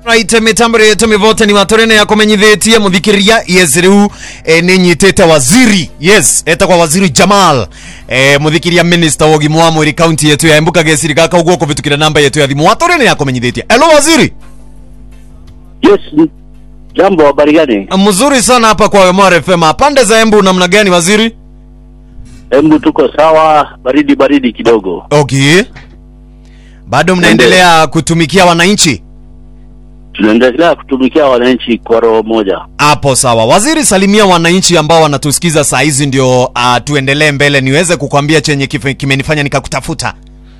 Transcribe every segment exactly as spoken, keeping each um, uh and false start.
Right, mitambo yetu mivote ni matorene ya komenyithetie muthikiria yes riu e, ni nyitete waziri yes eta kwa waziri Jamal e, muthikiria minister wa gimwa mwiri county yetu ya Embu Kagesiri kaka uguo kuvitukira namba yetu ya thimu matorene ya komenyithetie. Hello waziri. Yes, jambo, habari gani? Mzuri sana hapa kwa Wemore F M. Pande za Embu namna gani waziri? Embu tuko sawa, baridi baridi kidogo. Okay. Bado mnaendelea kutumikia wananchi? Tunaendelea kutumikia wananchi kwa roho moja. Hapo sawa. Waziri, salimia wananchi ambao wanatusikiza saa hizi ndio uh, tuendelee mbele niweze kukwambia chenye kimenifanya nikakutafuta.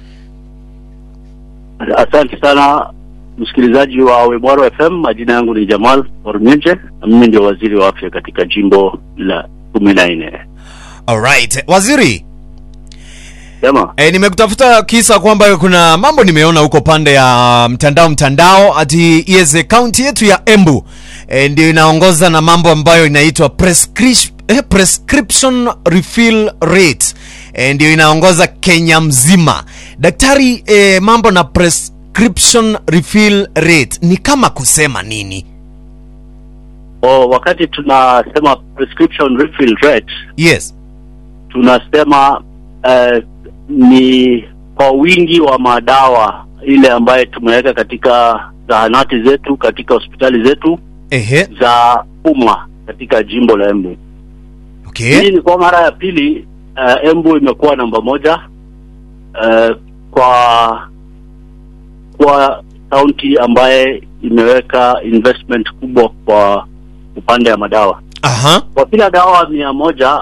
Asante sana msikilizaji wa Wemore F M. Majina yangu ni Jamal Ormenje na mimi ndio waziri wa afya katika jimbo la kumi na nne. Alright. Waziri, Sema. Eh, nimekutafuta kisa kwamba kuna mambo nimeona huko pande ya mtandao mtandao ati yes county yetu ya Embu eh, ndio inaongoza na mambo ambayo inaitwa prescription eh, prescription refill rate eh, ndio inaongoza Kenya mzima. Daktari, eh, mambo na prescription refill rate ni kama kusema nini? O, wakati tunasema prescription refill rate, Yes, tunasema uh, ni kwa wingi wa madawa ile ambaye tumeweka katika zahanati zetu, katika hospitali zetu ehe, za umma katika jimbo la Embu. okay. Hii ni kwa mara ya pili uh, Embu imekuwa namba moja uh, kwa kwa county ambaye imeweka investment kubwa kwa upande ya madawa. Aha. Kwa kila dawa mia moja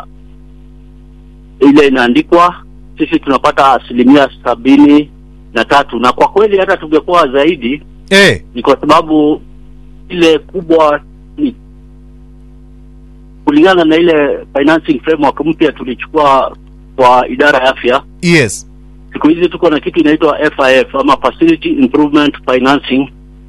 ile inaandikwa, sisi tunapata asilimia sabini na tatu, na kwa kweli hata tungekuwa zaidi eh, ni kwa sababu ile kubwa ni kulingana na ile financing framework mpya tulichukua kwa idara ya afya. yes, Siku hizi tuko na kitu inaitwa F I F ama Facility Improvement Financing,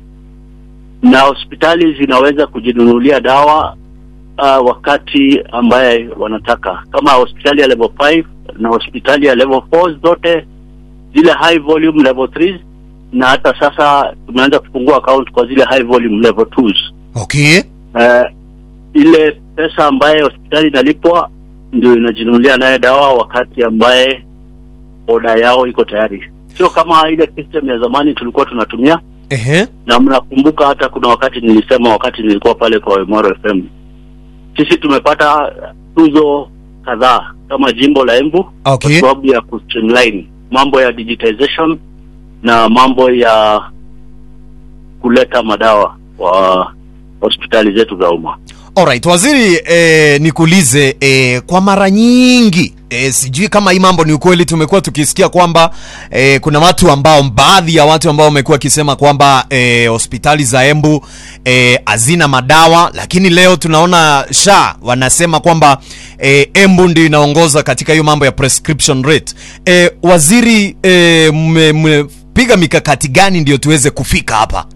na hospitali zinaweza kujinunulia dawa uh, wakati ambaye wanataka, kama hospitali ya level five na hospitali ya level four, zote zile high volume level three, na hata sasa tumeanza kufungua account kwa zile high volume level twos. okay. Uh, ile pesa ambaye hospitali inalipwa ndio inajinunulia naye dawa wakati ambaye oda yao iko tayari, sio kama ile system ya zamani tulikuwa tunatumia. Ehe. Na mnakumbuka hata kuna wakati nilisema, wakati nilikuwa pale kwa Wemore F M, sisi tumepata tuzo kadhaa kama jimbo la Embu, okay, kwa sababu ya kustreamline mambo ya digitization na mambo ya kuleta madawa kwa hospitali zetu za umma. Alright, waziri, eh, nikuulize eh, kwa mara nyingi eh, sijui kama hii mambo ni ukweli, tumekuwa tukisikia kwamba eh, kuna watu ambao baadhi ya watu ambao wamekuwa kisema kwamba eh, hospitali za Embu eh, hazina madawa, lakini leo tunaona sha wanasema kwamba eh, Embu ndio inaongoza katika hiyo mambo ya prescription rate. Eh, waziri, eh, mmepiga mikakati gani ndio tuweze kufika hapa?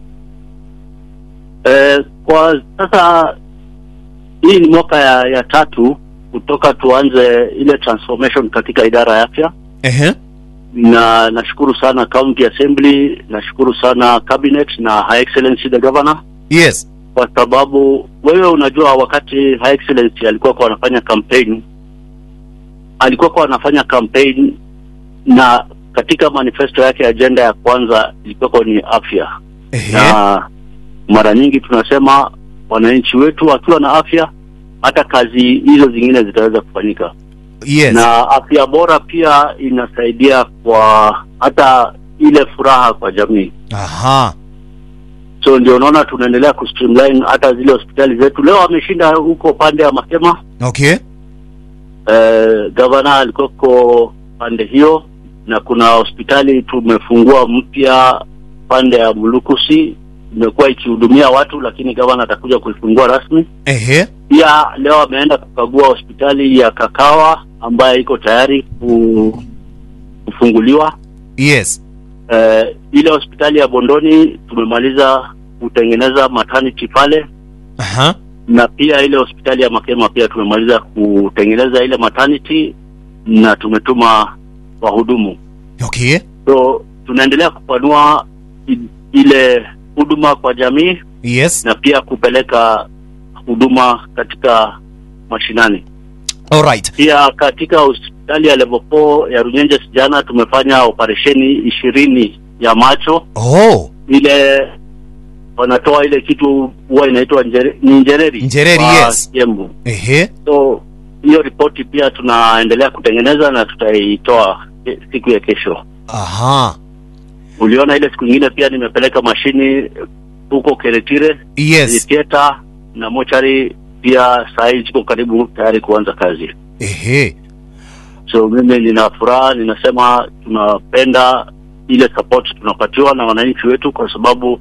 Eh, kwa sasa hii ni mwaka ya, ya tatu kutoka tuanze ile transformation katika idara ya afya. Ehe. Na nashukuru sana County Assembly, nashukuru sana Cabinet na High Excellency the Governor. Yes. Kwa sababu wewe unajua wakati High Excellency alikuwa kwa anafanya campaign, alikuwa kwa anafanya campaign na katika manifesto yake agenda ya kwanza ilikuwa kwa ni afya. Ehe. Na mara nyingi tunasema wananchi wetu wakiwa na afya, hata kazi hizo zingine zitaweza kufanyika. Yes. Na afya bora pia inasaidia kwa hata ile furaha kwa jamii. Aha. So ndio unaona tunaendelea kustreamline hata zile hospitali zetu. Leo ameshinda huko pande ya Makema. Okay. Eh, governor alikuwa pande hiyo, na kuna hospitali tumefungua mpya pande ya Mulukusi, imekuwa ikihudumia watu, lakini governor atakuja kuifungua rasmi. Ehe. Pia leo ameenda kukagua hospitali ya Kakawa ambayo iko tayari kufunguliwa. Yes. Uh, ile hospitali ya Bondoni tumemaliza kutengeneza maternity pale. Aha. Na pia ile hospitali ya Makema pia tumemaliza kutengeneza ile maternity na tumetuma wahudumu. Okay. So tunaendelea kupanua ile huduma kwa jamii, Yes. na pia kupeleka huduma katika mashinani. Alright. Pia katika hospitali ya level four ya Runyenjes jana tumefanya operesheni ishirini ya macho. Oh. Ile wanatoa ile kitu huwa inaitwa njere, ni njereri. Njereri, yes. Kiembu. Ehe. So hiyo ripoti pia tunaendelea kutengeneza na tutaitoa siku ya kesho. Aha. Uliona ile siku nyingine pia nimepeleka mashini huko Keretire. Yes. Theater na mochari pia saa hii ziko karibu tayari kuanza kazi. Ehe. So mimi nina furaha, ninasema tunapenda ile support tunapatiwa na wananchi wetu, kwa sababu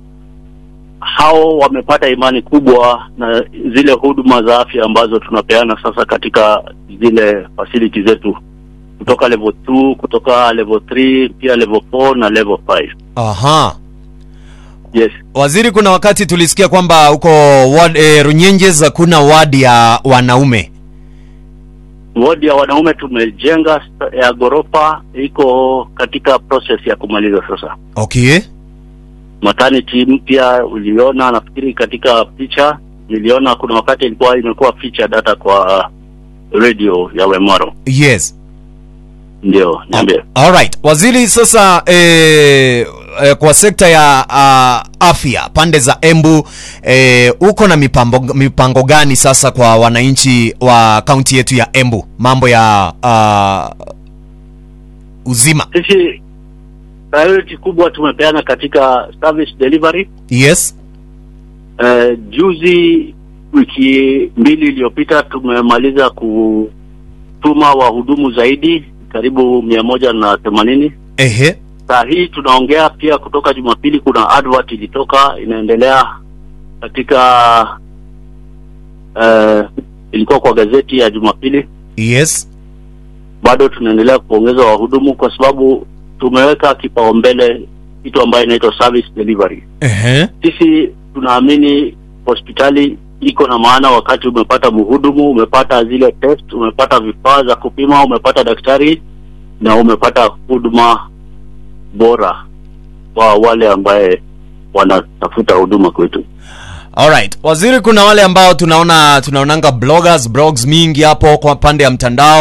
hao wamepata imani kubwa na zile huduma za afya ambazo tunapeana sasa katika zile facility zetu, kutoka level two, kutoka level three, pia level four na level five. Aha. Yes. Waziri, kuna wakati tulisikia kwamba huko ward eh, Runyenjes kuna ward ya wanaume. Ward ya wanaume tumejenga ya gorofa, iko katika process ya kumaliza sasa. Okay. Maternity mpya uliona, nafikiri katika picha niliona kuna wakati ilikuwa imekuwa feature data kwa radio ya Wemaro. Yes. Ndio, niambie. All right. Waziri, sasa eh, eh, kwa sekta ya uh, afya pande za Embu eh, uko na mipango, mipango gani sasa kwa wananchi wa kaunti yetu ya Embu, mambo ya uh, uzima? Sisi priority kubwa tumepeana katika service delivery. Yes. Uh, juzi wiki mbili iliyopita tumemaliza kutuma wahudumu zaidi karibu mia moja na themanini. Ehe. Saa hii tunaongea pia kutoka Jumapili kuna advert ilitoka inaendelea katika uh, ilikuwa kwa gazeti ya Jumapili. Yes. Bado tunaendelea kuongeza wahudumu kwa sababu tumeweka kipaumbele kitu ambayo inaitwa service delivery. Ehe. Sisi tunaamini hospitali iko na maana wakati umepata mhudumu, umepata zile test, umepata vifaa za kupima, umepata daktari na umepata huduma bora kwa wale ambaye wanatafuta huduma kwetu. Alright. Waziri, kuna wale ambao tunaona tunaonanga bloggers blogs mingi hapo kwa pande ya mtandao